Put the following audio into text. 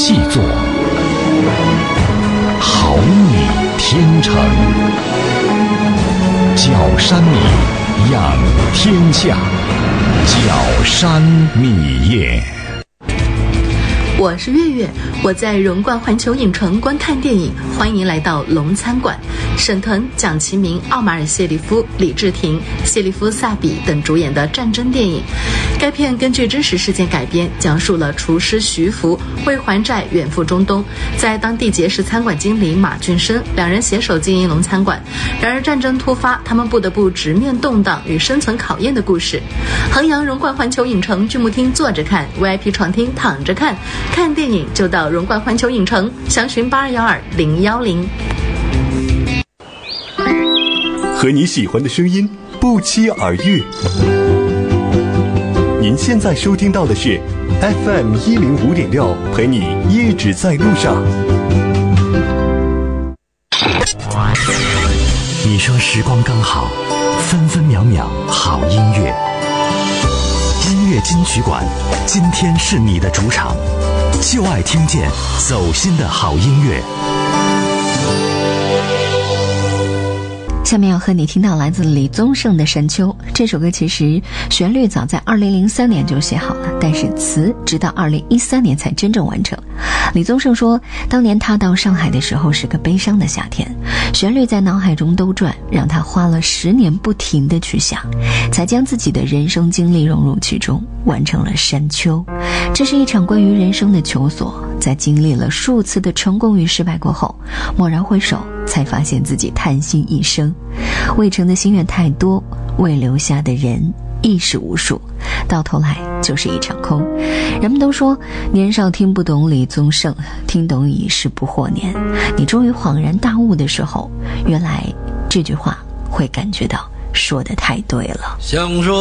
细作，好米天成。角山米养天下，角山米业。 我是月月，我在荣冠环球影城观看电影，欢迎来到龙餐馆。沈腾、蒋奇明、奥马尔·谢利夫、李治廷、谢利夫·萨比等主演的战争电影。该片根据真实事件改编，讲述了厨师徐福为还债远赴中东，在当地结识餐馆经理马俊生，两人携手经营龙餐馆。然而战争突发，他们不得不直面动荡与生存考验的故事。衡阳荣冠环球影城剧目厅坐着看， VIP 床厅躺着看。看电影就到荣冠环球影城，详询8212-010。 和你喜欢的声音不期而遇。您现在收听到的是 FM 105.6，陪你一直在路上。 你说时光刚好，分分秒秒好音乐。音乐金曲馆，今天是你的主场，就爱听见走心的好音乐。 下面要和你听到来自李宗盛的《山丘》。这首歌其实旋律早在2003年就写好了，但是词直到2013年才真正完成。李宗盛说，当年他到上海的时候是个悲伤的夏天，旋律在脑海中兜转，让他花了10年不停地去想，才将自己的人生经历融入其中，完成了《山丘》。这是一场关于人生的求索，在经历了数次的成功与失败过后，蓦然回首，才发现自己叹息一生，未成的心愿太多，未留下的人亦是无数，到头来就是一场空。人们都说年少听不懂李宗盛，听懂已是不惑年。你终于恍然大悟的时候，原来这句话会感觉到说得太对了。 想说